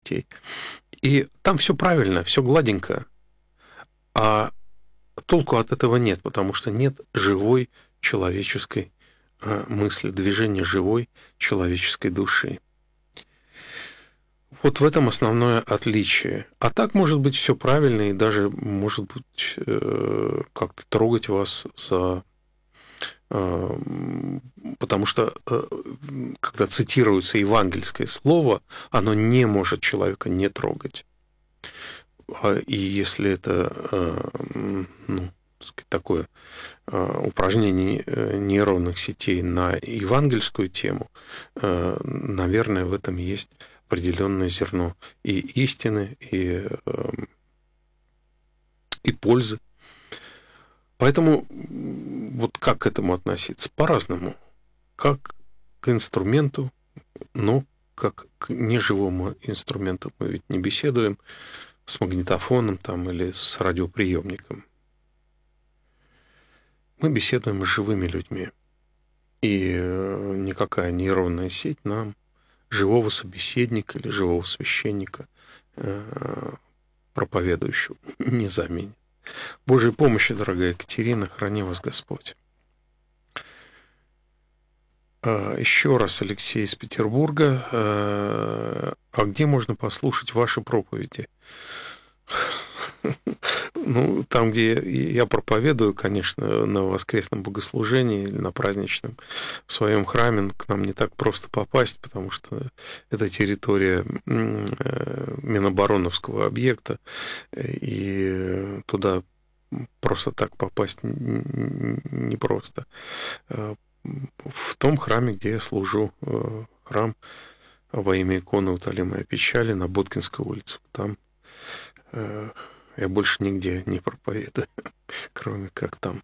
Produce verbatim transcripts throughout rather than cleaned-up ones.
сетей. И там все правильно, все гладенько. А толку от этого нет, потому что нет живой человеческой мысли, движения живой человеческой души. Вот в этом основное отличие. А так может быть все правильно и даже может быть как-то трогать вас за... Потому что когда цитируется евангельское слово, оно не может человека не трогать. И если это, ну, такое упражнение нейронных сетей на евангельскую тему, наверное, в этом есть определенное зерно и истины, и, и пользы. Поэтому вот как к этому относиться? По-разному. Как к инструменту, но как к неживому инструменту. Мы ведь не беседуем с магнитофоном там, или с радиоприемником. Мы беседуем с живыми людьми. И никакая нейронная сеть нам живого собеседника или живого священника, проповедующего, не заменит. Божьей помощи, дорогая Екатерина, храни вас Господь. Еще раз Алексей из Петербурга. А где можно послушать ваши проповеди? Ну, там, где я проповедую, конечно, на воскресном богослужении или на праздничном в своем храме, к нам не так просто попасть, потому что это территория Минобороновского объекта, и туда просто так попасть непросто. В том храме, где я служу, храм во имя иконы утолимой печали на Боткинской улице, там я больше нигде не проповедую, кроме как там.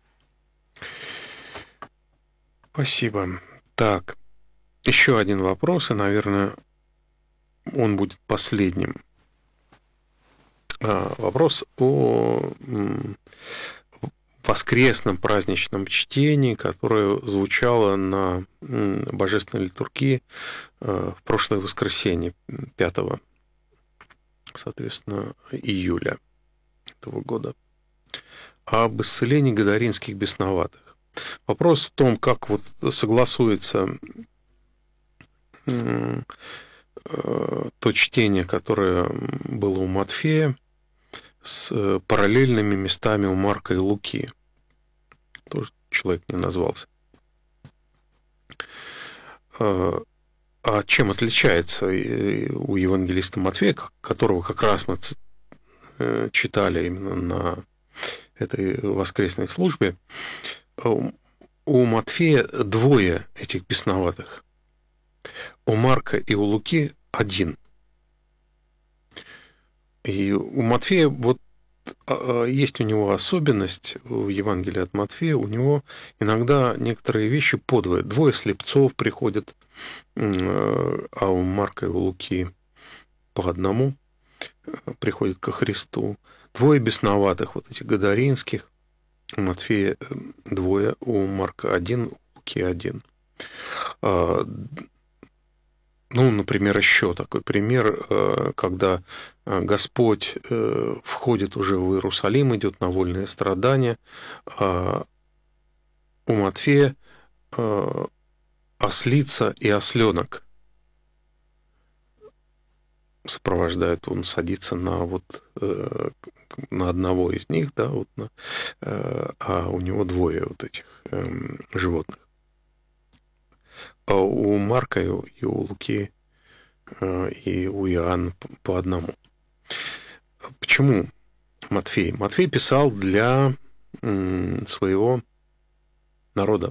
Спасибо. Так, еще один вопрос, и, наверное, он будет последним. Вопрос о воскресном праздничном чтении, которое звучало на божественной литургии в прошлое воскресенье, пятого, соответственно, июля этого года, об исцелении гадаринских бесноватых. Вопрос в том, как вот согласуется то чтение, которое было у Матфея, с параллельными местами у Марка и Луки. Тоже человек не назвался. А чем отличается у евангелиста Матфея, которого как раз мы читали именно на этой воскресной службе? У Матфея двое этих бесноватых. У Марка и у Луки один. И у Матфея вот есть у него особенность в Евангелии от Матфея, у него иногда некоторые вещи подвое. Двое слепцов приходят, а у Марка и у Луки по одному приходят ко Христу. Двое бесноватых, вот этих гадаринских, у Матфея двое, у Марка один, у Луки один. Ну, например, еще такой пример, когда Господь входит уже в Иерусалим, идет на вольные страдания. У Матфея ослица и осленок сопровождают, он садится на вот на одного из них, да, вот на, а у него двое вот этих животных. А у Марка и у Луки и у Иоанна по одному. Почему Матфей? Матфей писал для своего народа.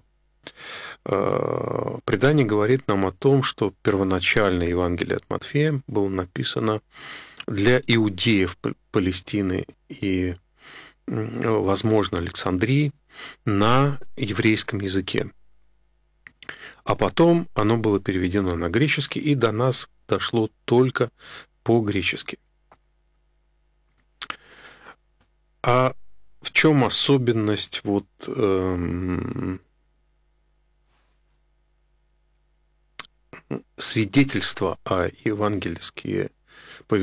Предание говорит нам о том, что первоначальное Евангелие от Матфея было написано для иудеев Палестины и, возможно, Александрии на еврейском языке. А потом оно было переведено на греческий, и до нас дошло только по-гречески. А в чем особенность вот эм, свидетельства о евангельские